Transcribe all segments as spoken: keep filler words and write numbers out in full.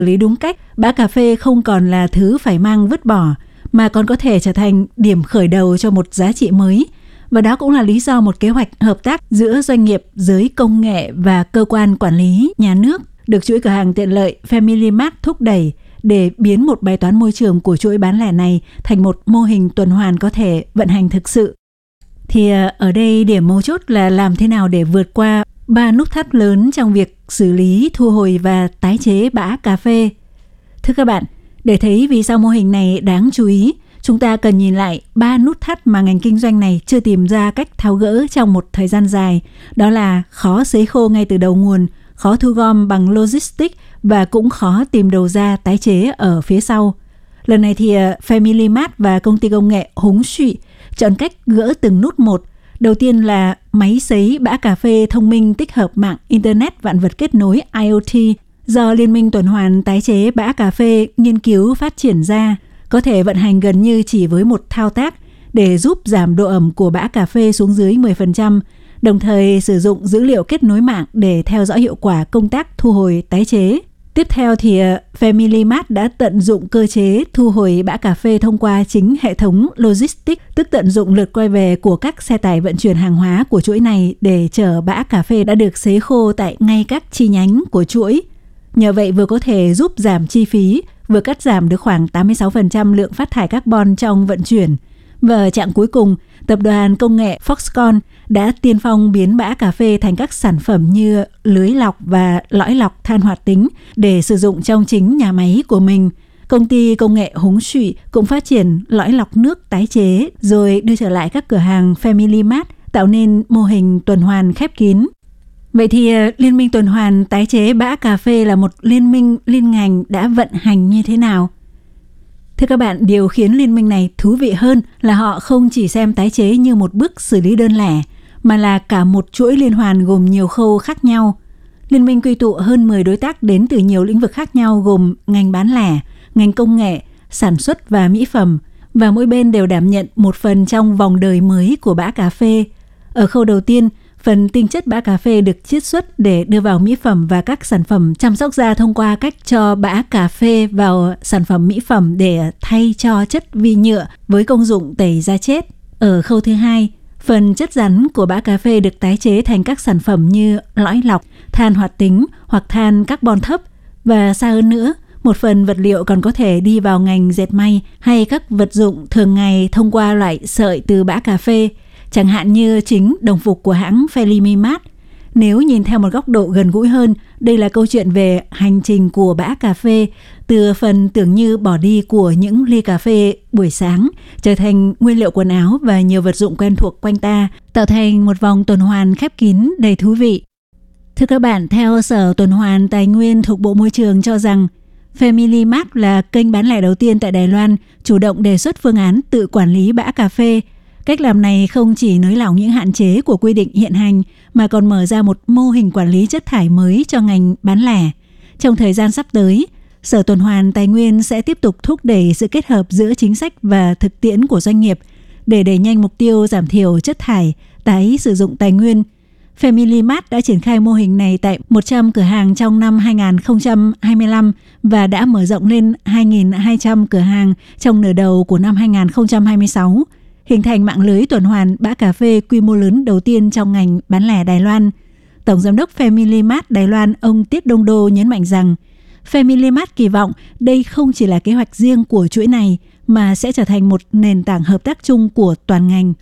lý đúng cách, bã cà phê không còn là thứ phải mang vứt bỏ, mà còn có thể trở thành điểm khởi đầu cho một giá trị mới. Và đó cũng là lý do một kế hoạch hợp tác giữa doanh nghiệp, giới công nghệ và cơ quan quản lý nhà nước được chuỗi cửa hàng tiện lợi Family Mart thúc đẩy để biến một bài toán môi trường của chuỗi bán lẻ này thành một mô hình tuần hoàn có thể vận hành thực sự. Thì ở đây điểm mấu chốt là làm thế nào để vượt qua ba nút thắt lớn trong việc xử lý, thu hồi và tái chế bã cà phê. Thưa các bạn, để thấy vì sao mô hình này đáng chú ý, chúng ta cần nhìn lại ba nút thắt mà ngành kinh doanh này chưa tìm ra cách tháo gỡ trong một thời gian dài. Đó là khó sấy khô ngay từ đầu nguồn, khó thu gom bằng logistics và cũng khó tìm đầu ra tái chế ở phía sau. Lần này thì Family Mart và công ty công nghệ Húng Xụy chọn cách gỡ từng nút một. Đầu tiên là máy sấy bã cà phê thông minh tích hợp mạng Internet vạn vật kết nối I O T do Liên minh tuần hoàn tái chế bã cà phê nghiên cứu phát triển ra, có thể vận hành gần như chỉ với một thao tác để giúp giảm độ ẩm của bã cà phê xuống dưới mười phần trăm, đồng thời sử dụng dữ liệu kết nối mạng để theo dõi hiệu quả công tác thu hồi tái chế. Tiếp theo thì Family Mart đã tận dụng cơ chế thu hồi bã cà phê thông qua chính hệ thống logistics, tức tận dụng lượt quay về của các xe tải vận chuyển hàng hóa của chuỗi này để chở bã cà phê đã được sấy khô tại ngay các chi nhánh của chuỗi. Nhờ vậy vừa có thể giúp giảm chi phí, vừa cắt giảm được khoảng tám mươi sáu phần trăm lượng phát thải carbon trong vận chuyển. Và ở trạng cuối cùng, tập đoàn công nghệ Foxconn đã tiên phong biến bã cà phê thành các sản phẩm như lưới lọc và lõi lọc than hoạt tính để sử dụng trong chính nhà máy của mình. Công ty công nghệ Húng Xụy cũng phát triển lõi lọc nước tái chế rồi đưa trở lại các cửa hàng Family Mart, tạo nên mô hình tuần hoàn khép kín. Vậy thì Liên minh tuần hoàn tái chế bã cà phê là một liên minh liên ngành đã vận hành như thế nào? Thưa các bạn, điều khiến liên minh này thú vị hơn là họ không chỉ xem tái chế như một bước xử lý đơn lẻ, mà là cả một chuỗi liên hoàn gồm nhiều khâu khác nhau. Liên minh quy tụ hơn mười đối tác đến từ nhiều lĩnh vực khác nhau gồm ngành bán lẻ, ngành công nghệ, sản xuất và mỹ phẩm, và mỗi bên đều đảm nhận một phần trong vòng đời mới của bã cà phê. Ở khâu đầu tiên, phần tinh chất bã cà phê được chiết xuất để đưa vào mỹ phẩm và các sản phẩm chăm sóc da thông qua cách cho bã cà phê vào sản phẩm mỹ phẩm để thay cho chất vi nhựa với công dụng tẩy da chết. Ở khâu thứ hai, phần chất rắn của bã cà phê được tái chế thành các sản phẩm như lõi lọc, than hoạt tính hoặc than carbon thấp. Và xa hơn nữa, một phần vật liệu còn có thể đi vào ngành dệt may hay các vật dụng thường ngày thông qua loại sợi từ bã cà phê, chẳng hạn như chính đồng phục của hãng Family Mart. Nếu nhìn theo một góc độ gần gũi hơn, đây là câu chuyện về hành trình của bã cà phê, từ phần tưởng như bỏ đi của những ly cà phê buổi sáng, trở thành nguyên liệu quần áo và nhiều vật dụng quen thuộc quanh ta, tạo thành một vòng tuần hoàn khép kín đầy thú vị. Thưa các bạn, theo Sở Tuần hoàn Tài nguyên thuộc Bộ Môi trường cho rằng, Family Mart là kênh bán lẻ đầu tiên tại Đài Loan chủ động đề xuất phương án tự quản lý bã cà phê. Cách làm này không chỉ nới lỏng những hạn chế của quy định hiện hành mà còn mở ra một mô hình quản lý chất thải mới cho ngành bán lẻ. Trong thời gian sắp tới, Sở Tuần hoàn Tài nguyên sẽ tiếp tục thúc đẩy sự kết hợp giữa chính sách và thực tiễn của doanh nghiệp để đẩy nhanh mục tiêu giảm thiểu chất thải, tái sử dụng tài nguyên. Family Mart đã triển khai mô hình này tại một trăm cửa hàng trong năm hai không hai lăm và đã mở rộng lên hai nghìn hai trăm cửa hàng trong nửa đầu của năm hai không hai sáu, hình thành mạng lưới tuần hoàn bã cà phê quy mô lớn đầu tiên trong ngành bán lẻ Đài Loan. Tổng giám đốc Family Mart Đài Loan ông Tiết Đông Đô nhấn mạnh rằng Family Mart kỳ vọng đây không chỉ là kế hoạch riêng của chuỗi này mà sẽ trở thành một nền tảng hợp tác chung của toàn ngành.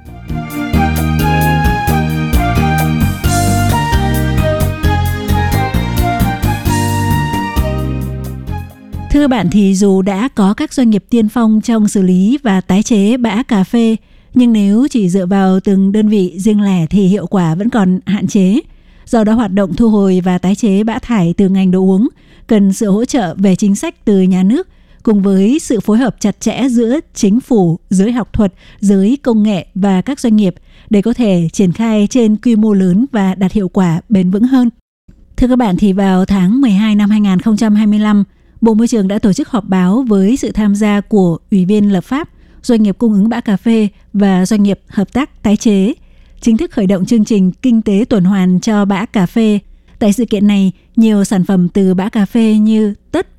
Thưa các bạn, thì dù đã có các doanh nghiệp tiên phong trong xử lý và tái chế bã cà phê, nhưng nếu chỉ dựa vào từng đơn vị riêng lẻ thì hiệu quả vẫn còn hạn chế. Do đó hoạt động thu hồi và tái chế bã thải từ ngành đồ uống cần sự hỗ trợ về chính sách từ nhà nước, cùng với sự phối hợp chặt chẽ giữa chính phủ, giới học thuật, giới công nghệ và các doanh nghiệp để có thể triển khai trên quy mô lớn và đạt hiệu quả bền vững hơn. Thưa các bạn, thì vào tháng mười hai năm hai không hai lăm, Bộ Môi trường đã tổ chức họp báo với sự tham gia của Ủy viên lập pháp, doanh nghiệp cung ứng bã cà phê và doanh nghiệp hợp tác tái chế, chính thức khởi động chương trình kinh tế tuần hoàn cho bã cà phê. Tại sự kiện này, nhiều sản phẩm từ bã cà phê như tất,